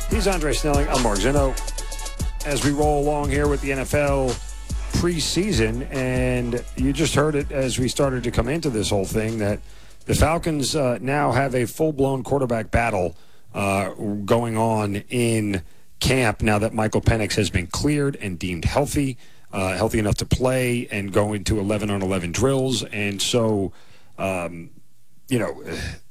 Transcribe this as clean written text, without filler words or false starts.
He's Andre Snelling. I'm Mark Zinno. As we roll along here with the NFL preseason, and you just heard it as we started to come into this whole thing, that the Falcons now have a full-blown quarterback battle going on in camp now that Michael Penix has been cleared and deemed healthy enough to play and go into 11-on-11 drills. And so,